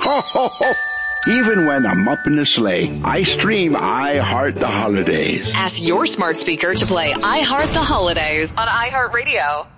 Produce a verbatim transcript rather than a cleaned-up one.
ho, ho, ho. Even when I'm up in the sleigh, I stream I Heart the Holidays. Ask your smart speaker to play I Heart the Holidays on iHeartRadio.